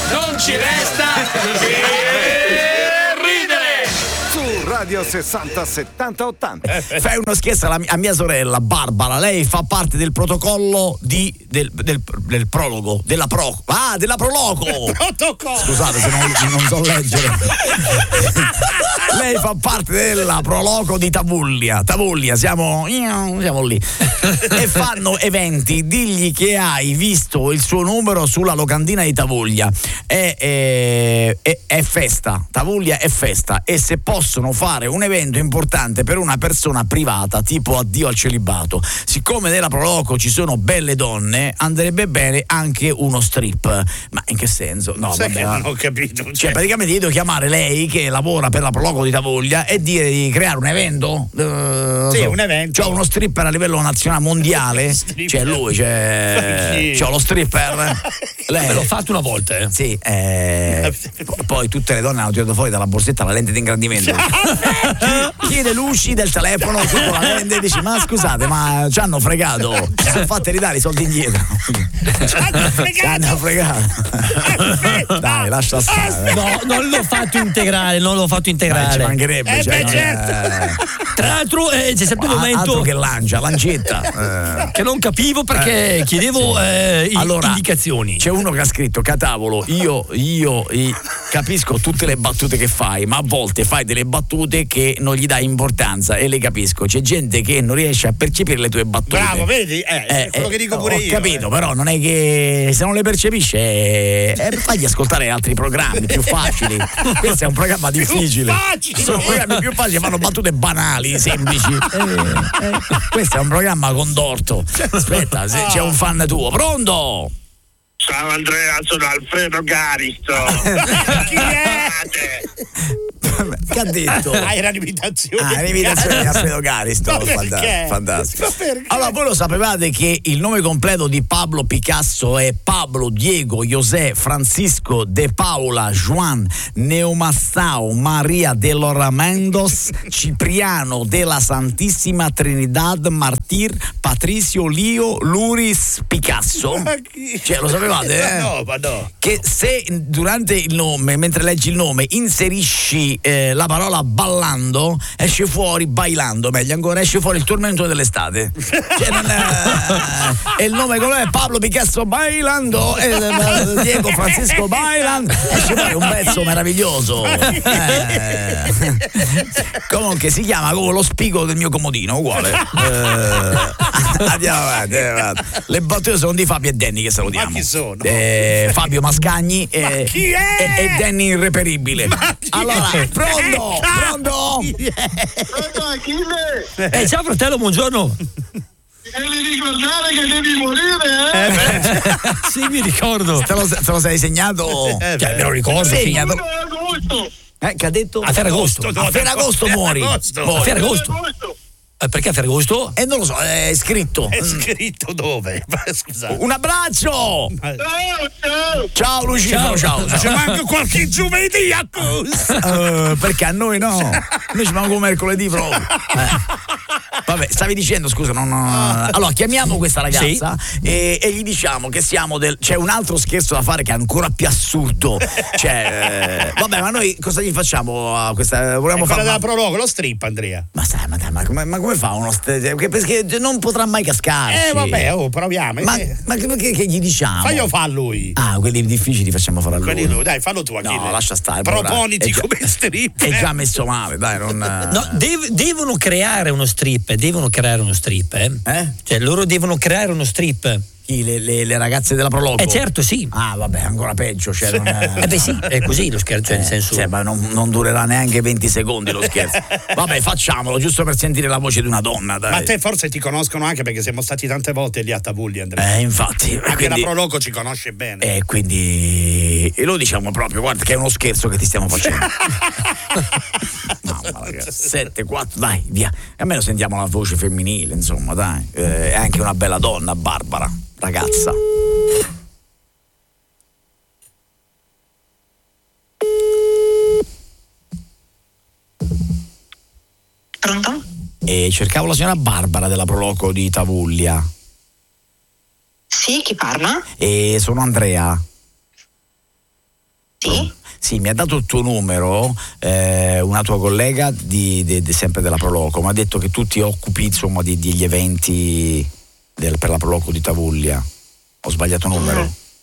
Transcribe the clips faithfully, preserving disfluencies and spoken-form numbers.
non ci resta che Radio sessanta settanta ottanta. Fai uno scherzo alla mia, a mia sorella Barbara, lei fa parte del protocollo di del, del, del prologo della pro ah della prologo protocollo. Scusate se non, non so leggere. Lei fa parte della prologo di Tavullia Tavullia siamo siamo lì e fanno eventi. Digli che hai visto il suo numero sulla locandina di Tavullia. È, è, è, è festa, Tavullia è festa, e se possono fare un evento importante per una persona privata tipo addio al celibato, siccome nella Proloco ci sono belle donne, andrebbe bene anche uno strip. Ma in che senso? No, Sai vabbè, che non ho capito. Cioè, cioè praticamente io devo chiamare lei che lavora per la Proloco di Tavoglia e dire di creare un evento? Uh, sì, so, un evento. C'ho uno stripper a livello nazionale mondiale. C'è lui, c'è c'ho lo stripper. Lei me l'ho fatto una volta, eh. Sì, eh, poi tutte le donne hanno tirato fuori dalla borsetta la lente di ingrandimento. Chiede Luci del telefono, tu la lente e dici: ma scusate, ma ci hanno fregato, ci sono fatte ridare i soldi indietro. Ci hanno fregato. Ci hanno fregato. Dai, lascia stare. No, non l'ho fatto integrale, non l'ho fatto integrale. Beh, ci mancherebbe. Eh, cioè, beh, certo. eh, Tra l'altro eh, c'è stato un altro momento che lancia, lancetta. Eh. che non capivo perché chiedevo Sì. eh, Allora, indicazioni. C'è uno che ha scritto: Catavolo, io, io, io capisco tutte le battute che fai, ma a volte fai delle battute che non gli dai importanza, e le capisco. C'è gente che non riesce a percepire le tue battute. Bravo, vedi? Eh, è quello eh, che dico pure ho io. capito, eh. però non è che se non le percepisce, eh, eh, fagli ascoltare altri programmi più facili. Questo è un programma difficile. Facile. Sono programmi più facili, fanno battute banali, semplici. Eh, eh, questo è un programma condorto. Aspetta, se c'è un fan tuo. Pronto? Ciao Andrea, sono Alfredo Caristo. Chi è? Che ha detto? Ah, era l'imitazione. Ah, l'imitazione di Alfredo Caristo. Ma Fanta- perché? Fantastico. Ma perché? Allora, voi lo sapevate che il nome completo di Pablo Picasso è Pablo Diego José Francisco de Paula Juan Neomastao Maria de los Mendos Cipriano della Santissima Trinidad Martir Patricio Lio Luris Picasso? Ma chi? Cioè, lo sapevate? Eh? No, ma no. Che se durante il nome, mentre leggi il nome, inserisci eh, la parola ballando, esce fuori bailando, meglio ancora, esce fuori il tormento dell'estate. Cioè, non è, e il nome come è Pablo Picasso bailando e eh, Diego Francisco bailando, esce fuori un pezzo meraviglioso. Eh, comunque si chiama come lo spigo del mio comodino, uguale. Eh, andiamo avanti, andiamo avanti. Le battute sono di Fabio e Danny, che salutiamo. Ma chi sono? Eh, Fabio Mascagni e, Ma chi è? e, e Danny Irreperibile. Allora, è? pronto? Pronto? Eh, ciao fratello, buongiorno. Devi ricordare che devi morire, eh? Sì, mi ricordo. Te lo, te lo sei segnato? Eh, Cioè, beh. me lo ricordo. Sì. Sì. segnato. Agosto. Eh, che ha detto? A Ferragosto. no, A Ferragosto muori. Ferragosto. Muori. A Ferragosto. Agosto. Eh, perché a Ferragosto? E non lo so, è scritto. È scritto dove? Ma scusate. Un abbraccio! Ciao, ciao. Ciao Lucifero, ciao. ciao. C'è manco qualche giovedì a Eh, perché a noi no, noi ci manco mercoledì proprio. Eh. Vabbè, stavi dicendo, scusa, non, allora chiamiamo questa ragazza sì. e, e gli diciamo che siamo del. C'è un altro scherzo da fare che è ancora più assurdo. Cioè, eh, vabbè, ma noi cosa gli facciamo a questa? Vogliamo fare della prologo, lo strip, Andrea. Ma stai, ma, dai, ma, come, ma come fa uno st- perché non potrà mai cascarci. Eh vabbè, oh, proviamo. Ma, eh. ma che, che, che gli diciamo? Faglielo fa a lui. Ah, quelli difficili facciamo fare a lui. Quelli lui. Dai, fallo tu, Achille. No, lascia stare. Proponiti già, come strip. È già messo male, dai, non. No, dev- devono creare uno strip, devono creare uno strip, eh? Eh? Cioè, loro devono creare uno strip. Chi, le, le, le ragazze della Prologo? Eh certo, sì. Ah, vabbè, ancora peggio. Cioè, non è... Eh beh sì, è così lo scherzo, cioè, nel senso. Cioè, ma non, non durerà neanche venti secondi lo scherzo. Vabbè, facciamolo, giusto per sentire la voce di una donna, dai. Ma te forse ti conoscono anche perché siamo stati tante volte lì a Tavulli, Andrea. Eh, infatti. Anche quindi, la Prologo ci conosce bene. E eh, quindi. E lo diciamo proprio, guarda, che è uno scherzo che ti stiamo facendo. Mamma ragazzi, sette, quattro, dai, via. E almeno sentiamo la voce femminile, insomma, dai. Eh, è anche una bella donna, Barbara, ragazza. Pronto? E cercavo la signora Barbara della Proloco di Tavullia. Sì, chi parla? E sono Andrea. Sì, mi ha dato il tuo numero eh, una tua collega di, di, di sempre della Proloco, mi ha detto che tu ti occupi insomma di, degli eventi del, per la Proloco di Tavullia. Ho sbagliato numero?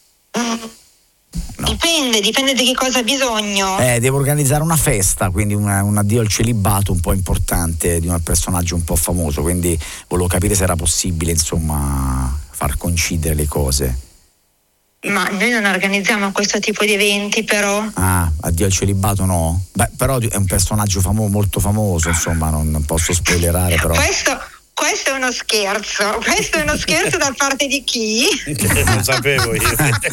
No. Dipende, dipende di che cosa ha bisogno. Eh, devo organizzare una festa, quindi una, un addio al celibato un po' importante di un personaggio un po' famoso, quindi volevo capire se era possibile insomma far coincidere le cose. Ma noi non organizziamo questo tipo di eventi, però. Ah, addio al celibato no? Beh, però è un personaggio famo- molto famoso, insomma, non, non posso spoilerare, però. Questo, questo è uno scherzo, questo è uno scherzo da parte di chi? Lo sapevo io.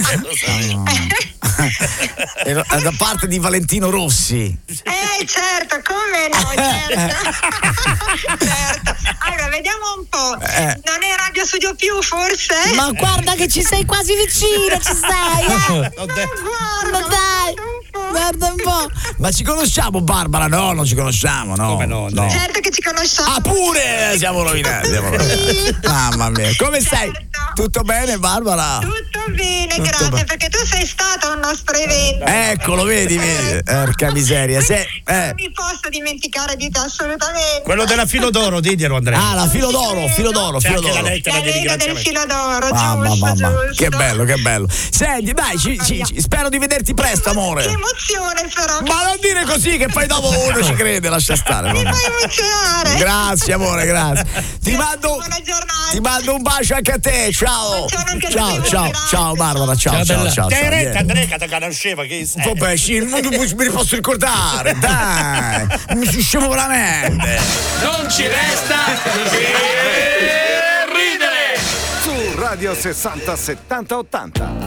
No. Da parte di Valentino Rossi. Eh certo, come no, certo. Certo. Allora, vediamo un po'. Eh. Non è Radio Studio più, forse? Ma guarda che ci sei quasi vicino, ci sei, eh? Ma guarda, Ma dai, guarda un po'. Ma ci conosciamo, Barbara? No, non ci conosciamo, no. Come no? no. Certo che ci conosciamo. Ah, pure! Siamo rovinati. Siamo rovinati. Mamma mia. Come stai? Certo. Tutto bene, Barbara? Tutto bene, Tutto grazie, bene. perché tu sei stato al nostro evento. Eccolo, vedi, vedi. Porca miseria. Se, Non eh. mi posso dimenticare di te assolutamente. Quello della filo d'oro, diglielo Andrea. Ah, la filo d'oro, filo d'oro, C'è filo anche la d'oro. lettera La di Lega del ringraziamento. filo d'oro, Mamma, giusto, mamma, giusto. che bello, che bello. Senti, dai, ci, ci, ci- spero di vederti presto, amore. Che emozione però. Ma non dire così che poi dopo uno ci crede, lascia stare. Mi vabbè. fai emozionare. Grazie, amore, grazie. Ti mando, Buona giornata. ti mando un bacio anche a te, ciao. Buongiorno anche a Ciao, te, ciao, grazie. ciao Barbara, ciao, Ciao, ciao, bella. ciao. Te ciao, retta vieni. Andrea che ti conosceva, che sei? Vabbè, sì, non me li posso ricordare, dai. Mi si scemo veramente. Non ci resta che ridere. Su Radio sessanta settanta ottanta.